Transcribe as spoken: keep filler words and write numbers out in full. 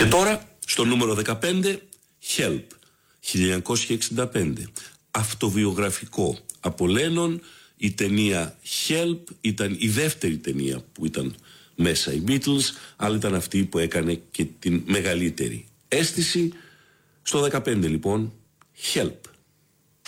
Και τώρα στο νούμερο δεκαπέντε, Help, χίλια εννιακόσια εξήντα πέντε. Αυτοβιογραφικό από Lennon. Η ταινία Help ήταν η δεύτερη ταινία που ήταν μέσα οι Beatles, αλλά ήταν αυτή που έκανε και την μεγαλύτερη αίσθηση. Στο δεκαπέντε λοιπόν, Help.